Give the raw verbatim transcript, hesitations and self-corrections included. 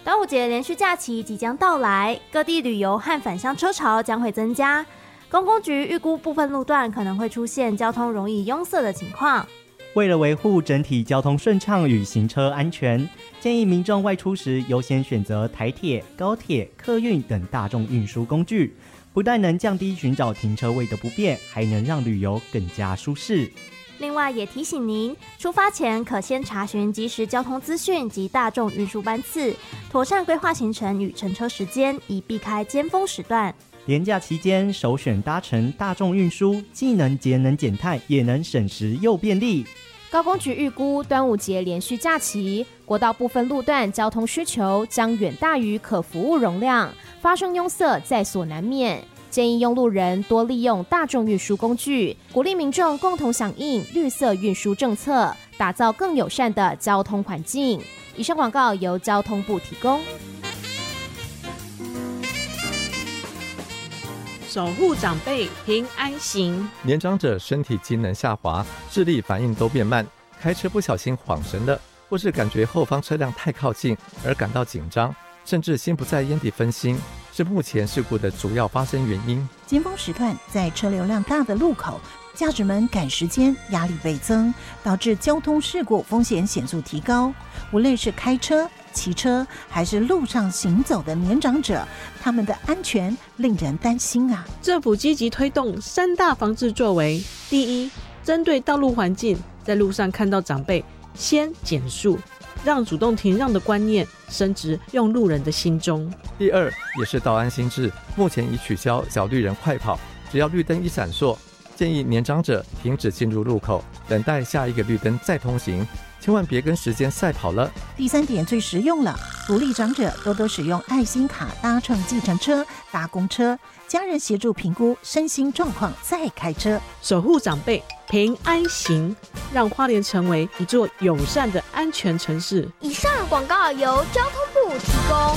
端午节连续假期即将到来，各地旅游和返乡车潮将会增加。公公局预估部分路段可能会出现交通容易拥塞的情况。 为了维护整体交通顺畅与行车安全，建议民众外出时优先选择台铁、高铁、客运等大众运输工具，不但能降低寻找停车位的不便，还能让旅游更加舒适。 另外也提醒您，出发前可先查询即时交通资讯及大众运输班次，妥善规划行程与乘车时间，以避开尖峰时段。 连假期间首选搭乘大众运输，既能节能减碳，也能省时又便利。 高公局预估端午节连续假期，国道部分路段交通需求将远大于可服务容量，发生拥塞在所难免。建议用路人多利用大众运输工具，鼓励民众共同响应绿色运输政策，打造更友善的交通环境。以上广告由交通部提供。 守护长辈平安行。 年长者身体机能下滑，智力反应都变慢，开车不小心晃神了，或是感觉后方车辆太靠近而感到紧张，甚至心不在焉地分心，是目前事故的主要发生原因。 尖峰时段在车流量大的路口，驾驶们赶时间，压力倍增，导致交通事故风险显著提高。无论是开车、骑车还是路上行走的年长者，他们的安全令人担心啊！ 政府积极推动三大防治作为：第一，针对道路环境，在路上看到长辈，先减速，让主动停让的观念深植用路人的心中。 第二，也是道安心智，目前已取消小绿人快跑，只要绿灯一闪烁，建议年长者停止进入路口，等待下一个绿灯再通行，千万别跟时间赛跑了。 第三点最实用了，鼓励长者多多使用爱心卡搭乘计程车、搭公车，家人协助评估身心状况再开车。 守护长辈平安行，让花莲成为一座友善的安全城市。 以上广告由交通部提供。